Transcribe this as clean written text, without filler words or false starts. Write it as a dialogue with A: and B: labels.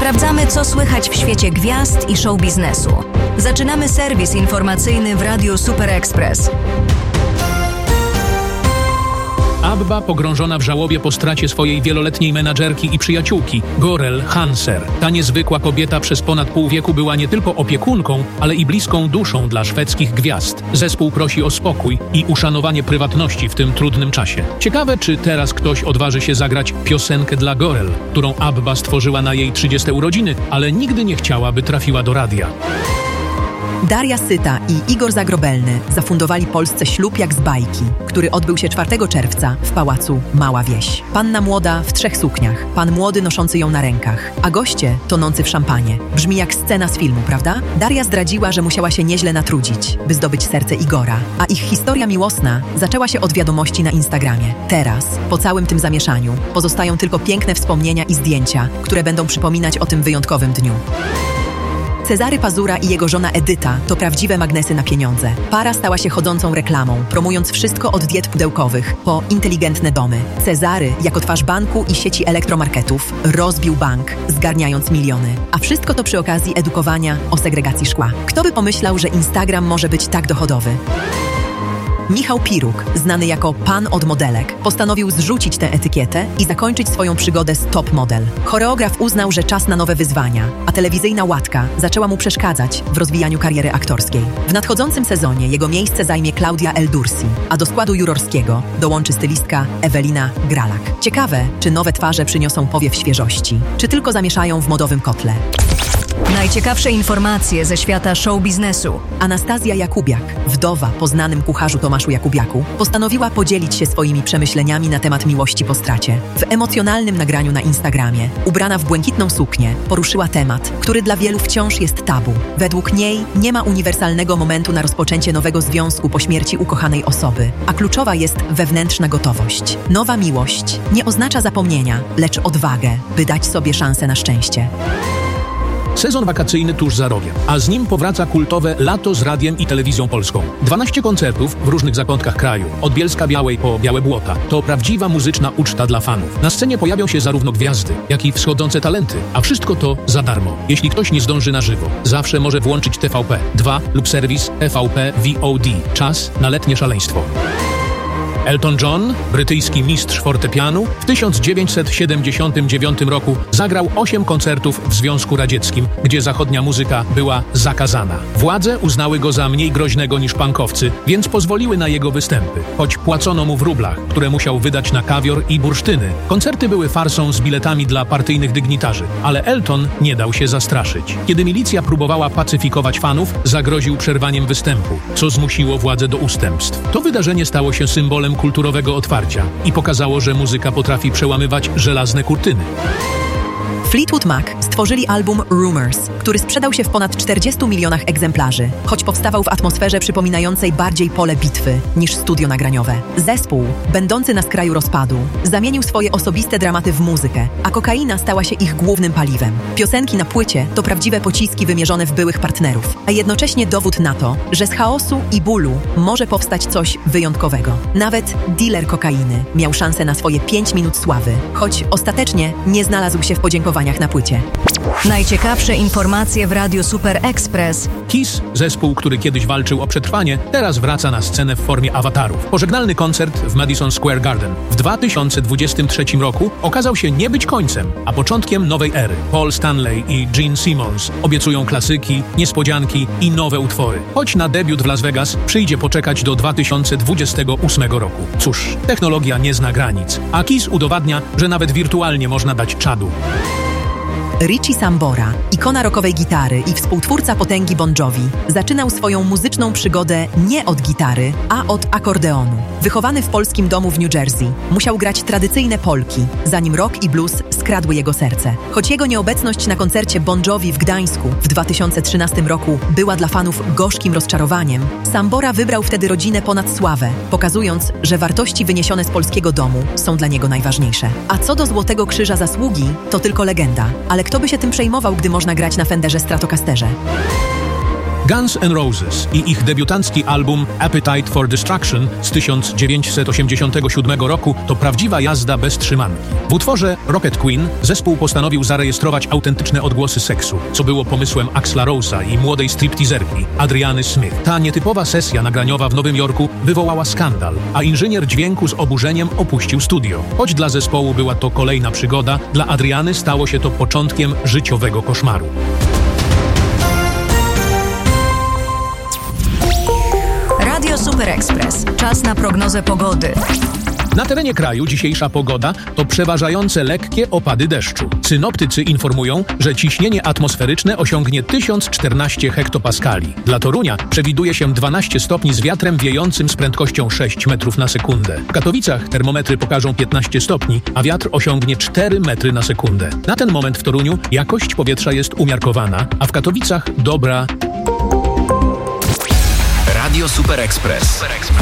A: Sprawdzamy, co słychać w świecie gwiazd i show biznesu. Zaczynamy serwis informacyjny w Radiu Super Express.
B: Abba pogrążona w żałobie po stracie swojej wieloletniej menadżerki i przyjaciółki, Gorel Hanser. Ta niezwykła kobieta przez ponad pół wieku była nie tylko opiekunką, ale i bliską duszą dla szwedzkich gwiazd. Zespół prosi o spokój i uszanowanie prywatności w tym trudnym czasie. Ciekawe, czy teraz ktoś odważy się zagrać piosenkę dla Gorel, którą Abba stworzyła na jej 30 urodziny, ale nigdy nie chciała, by trafiła do radia.
C: Daria Syta i Igor Zagrobelny zafundowali Polsce ślub jak z bajki, który odbył się 4 czerwca w pałacu Mała Wieś. Panna młoda w 3 sukniach, pan młody noszący ją na rękach, a goście tonący w szampanie. Brzmi jak scena z filmu, prawda? Daria zdradziła, że musiała się nieźle natrudzić, by zdobyć serce Igora, a ich historia miłosna zaczęła się od wiadomości na Instagramie. Teraz, po całym tym zamieszaniu, pozostają tylko piękne wspomnienia i zdjęcia, które będą przypominać o tym wyjątkowym dniu. Cezary Pazura i jego żona Edyta to prawdziwe magnesy na pieniądze. Para stała się chodzącą reklamą, promując wszystko od diet pudełkowych po inteligentne domy. Cezary, jako twarz banku i sieci elektromarketów, rozbił bank, zgarniając miliony. A wszystko to przy okazji edukowania o segregacji szkła. Kto by pomyślał, że Instagram może być tak dochodowy? Michał Piruk, znany jako pan od modelek, postanowił zrzucić tę etykietę i zakończyć swoją przygodę z top model. Choreograf uznał, że czas na nowe wyzwania, a telewizyjna łatka zaczęła mu przeszkadzać w rozwijaniu kariery aktorskiej. W nadchodzącym sezonie jego miejsce zajmie Klaudia Eldursi, a do składu jurorskiego dołączy stylistka Ewelina Gralak. Ciekawe, czy nowe twarze przyniosą powiew świeżości, czy tylko zamieszają w modowym kotle.
A: Najciekawsze informacje ze świata show biznesu.
C: Anastazja Jakubiak, wdowa po znanym kucharzu Tomaszu Jakubiaku, postanowiła podzielić się swoimi przemyśleniami na temat miłości po stracie. W emocjonalnym nagraniu na Instagramie, ubrana w błękitną suknię, poruszyła temat, który dla wielu wciąż jest tabu. Według niej nie ma uniwersalnego momentu na rozpoczęcie nowego związku po śmierci ukochanej osoby, a kluczowa jest wewnętrzna gotowość. Nowa miłość nie oznacza zapomnienia, lecz odwagę, by dać sobie szansę na szczęście.
B: Sezon wakacyjny tuż za rogiem, a z nim powraca kultowe Lato z Radiem i Telewizją Polską. 12 koncertów w różnych zakątkach kraju, od Bielska Białej po Białe Błota. To prawdziwa muzyczna uczta dla fanów. Na scenie pojawią się zarówno gwiazdy, jak i wschodzące talenty, a wszystko to za darmo. Jeśli ktoś nie zdąży na żywo, zawsze może włączyć TVP 2 lub serwis TVP VOD. Czas na letnie szaleństwo. Elton John, brytyjski mistrz fortepianu, w 1979 roku zagrał 8 koncertów w Związku Radzieckim, gdzie zachodnia muzyka była zakazana. Władze uznały go za mniej groźnego niż punkowcy, więc pozwoliły na jego występy, choć płacono mu w rublach, które musiał wydać na kawior i bursztyny. Koncerty były farsą z biletami dla partyjnych dygnitarzy, ale Elton nie dał się zastraszyć. Kiedy milicja próbowała pacyfikować fanów, zagroził przerwaniem występu, co zmusiło władze do ustępstw. To wydarzenie stało się symbolem kulturowego otwarcia i pokazało, że muzyka potrafi przełamywać żelazne kurtyny.
C: Fleetwood Mac stworzyli album Rumors, który sprzedał się w ponad 40 milionach egzemplarzy, choć powstawał w atmosferze przypominającej bardziej pole bitwy niż studio nagraniowe. Zespół, będący na skraju rozpadu, zamienił swoje osobiste dramaty w muzykę, a kokaina stała się ich głównym paliwem. Piosenki na płycie to prawdziwe pociski wymierzone w byłych partnerów, a jednocześnie dowód na to, że z chaosu i bólu może powstać coś wyjątkowego. Nawet dealer kokainy miał szansę na swoje 5 minut sławy, choć ostatecznie nie znalazł się w podziękowaniach na płycie.
A: Najciekawsze informacje w Radiu Super Express.
B: Kiss, zespół, który kiedyś walczył o przetrwanie, teraz wraca na scenę w formie awatarów. Pożegnalny koncert w Madison Square Garden w 2023 roku okazał się nie być końcem, a początkiem nowej ery. Paul Stanley i Gene Simmons obiecują klasyki, niespodzianki i nowe utwory. Choć na debiut w Las Vegas przyjdzie poczekać do 2028 roku. Cóż, technologia nie zna granic, a Kiss udowadnia, że nawet wirtualnie można dać czadu.
C: Richie Sambora, ikona rockowej gitary i współtwórca potęgi Bon Jovi, zaczynał swoją muzyczną przygodę nie od gitary, a od akordeonu. Wychowany w polskim domu w New Jersey, musiał grać tradycyjne polki, zanim rock i blues skradły jego serce. Choć jego nieobecność na koncercie Bon Jovi w Gdańsku w 2013 roku była dla fanów gorzkim rozczarowaniem, Sambora wybrał wtedy rodzinę ponad sławę, pokazując, że wartości wyniesione z polskiego domu są dla niego najważniejsze. A co do Złotego Krzyża Zasługi, to tylko legenda, ale kto by się tym przejmował, gdy można grać na Fenderze Stratocasterze?
B: Guns N' Roses i ich debiutancki album Appetite for Destruction z 1987 roku to prawdziwa jazda bez trzymanki. W utworze Rocket Queen zespół postanowił zarejestrować autentyczne odgłosy seksu, co było pomysłem Axla Rose'a i młodej stripteaserki Adriany Smith. Ta nietypowa sesja nagraniowa w Nowym Jorku wywołała skandal, a inżynier dźwięku z oburzeniem opuścił studio. Choć dla zespołu była to kolejna przygoda, dla Adriany stało się to początkiem życiowego koszmaru.
A: Radio Super Express. Czas na prognozę pogody.
B: Na terenie kraju dzisiejsza pogoda to przeważające lekkie opady deszczu. Synoptycy informują, że ciśnienie atmosferyczne osiągnie 1014 hektopaskali. Dla Torunia przewiduje się 12 stopni z wiatrem wiejącym z prędkością 6 metrów na sekundę. W Katowicach termometry pokażą 15 stopni, a wiatr osiągnie 4 metry na sekundę. Na ten moment w Toruniu jakość powietrza jest umiarkowana, a w Katowicach dobra.
D: Radio Super Express.